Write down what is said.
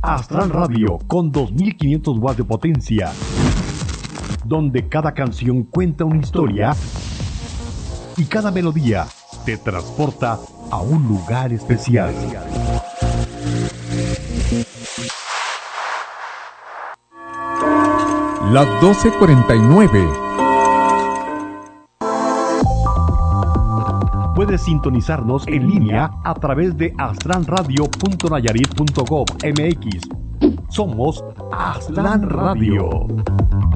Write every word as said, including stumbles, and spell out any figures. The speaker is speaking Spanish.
Astral Radio con dos mil quinientos watts de potencia, donde cada canción cuenta una historia y cada melodía te transporta a un lugar especial. Las doce cuarenta y nueve. Puedes sintonizarnos en línea a través de astral radio punto nayarit punto gov punto m x. Somos Astral Radio.